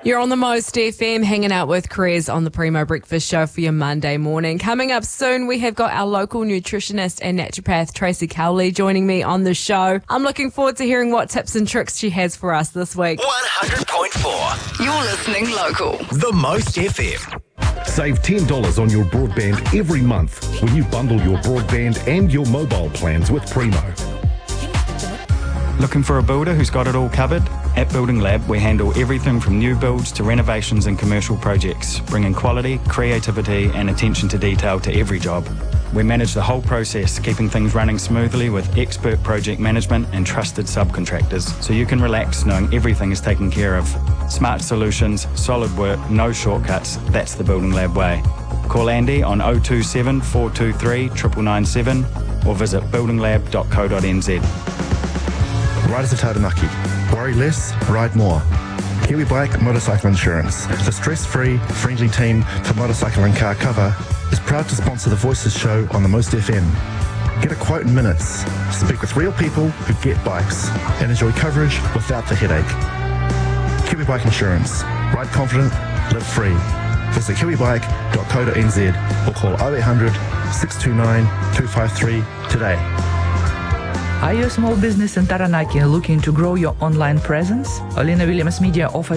You're on the Most FM, hanging out with Chris on the Primo Breakfast Show for your Monday morning. Coming up soon, we have got our local nutritionist and naturopath, Tracy Cowley, joining me on the show. I'm looking forward to hearing what tips and tricks she has for us this week. 100.4. You're listening local. The Most FM. Save $10 on your broadband every month when you bundle your broadband and your mobile plans with Primo. Looking for a builder who's got it all covered? At Building Lab, we handle everything from new builds to renovations and commercial projects, bringing quality, creativity and attention to detail to every job. We manage the whole process, keeping things running smoothly with expert project management and trusted subcontractors, so you can relax knowing everything is taken care of. Smart solutions, solid work, no shortcuts. That's the Building Lab way. Call Andy on 027 423 9997 or visit buildinglab.co.nz. Riders of Taranaki. Worry less, ride more. Kiwi Bike Motorcycle Insurance, the stress-free, friendly team for motorcycle and car cover, is proud to sponsor the Voices show on the Most FM. Get a quote in minutes, speak with real people who get bikes, and enjoy coverage without the headache. Kiwi Bike Insurance. Ride confident, live free. Visit kiwibike.co.nz or call 0800 629 253 today. Are you a small business in Taranaki looking to grow your online presence? Olina Williams Media offers